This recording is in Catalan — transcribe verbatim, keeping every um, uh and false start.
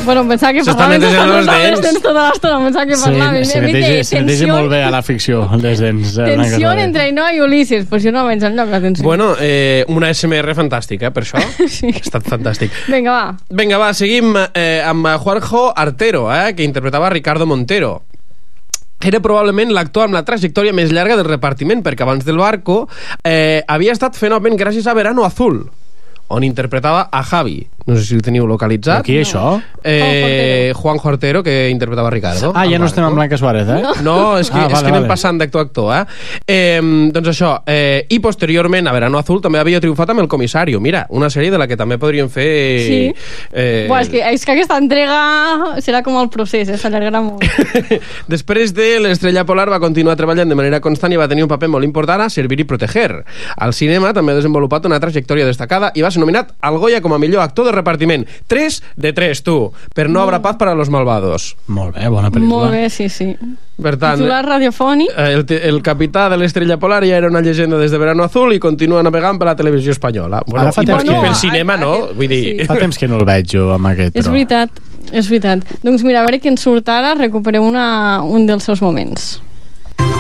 Bueno, pensava que parlaven de les dents tota l'estona, pensava que parlaven. Se neteja molt bé a la ficció, les dents. Tensió entre Ainhoa i Ulisses, pues jo no veig enlloc la tensió. Bueno, eh, una S M R fantàstica, per això. Sí. Ha estat fantàstic. Vinga, va. Vinga, va, seguim eh, amb Juanjo Artero, eh, que interpretava Ricardo Montero. Era probablement l'actor amb la trajectòria més llarga del repartiment, perquè abans del Barco eh, havia estat fenomen gràcies a Verano Azul, on interpretava a Javi. No sé si el teniu localitzat. Qui és això? Eh, Juanjo Artero, que interpretava Ricardo. Ah, ja no estem amb Blanca Suárez, eh? No, no és que, ah, és vale, que anem vale. passant d'actor a actor, eh? eh? Doncs això, eh, i posteriorment a Verano Azul també havia triomfat amb El Comisario. Mira, una sèrie de la que també podríem fer... Sí. Eh... Buah, és, que, és que aquesta entrega serà com el procés, eh? S'allargarà molt. Després de l'Estrella Polar va continuar treballant de manera constant i va tenir un paper molt important a Servir i Proteger. Al cinema també ha desenvolupat una trajectòria destacada i va ser nominat al Goya com a millor actor de repartiment. tres de tres, tu. Per No habrá paz para los malvados. Molt bé, bona pel·lícula. Molt bé, sí, sí. Per tant, titular radiofònic. El, el capità de l'Estrella Polar ja era una llegenda des de Verano Azul i continua navegant per la televisió espanyola. Bueno, Ara fa i temps per, que- pel cinema, no? Vull dir... Sí. Fa temps que no el veig jo amb aquest, És però... veritat, és veritat. Doncs mira, a veure qui ens surt ara, recuperem una, un dels seus moments.